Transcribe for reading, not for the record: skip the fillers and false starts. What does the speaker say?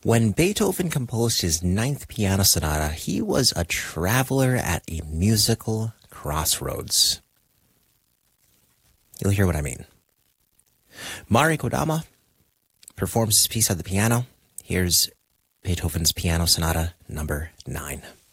When Beethoven composed his Ninth Piano Sonata, he was a traveler at a musical crossroads. You'll hear what I mean. Mari Kodama performs his piece on the piano. Here's Beethoven's Piano Sonata number 9.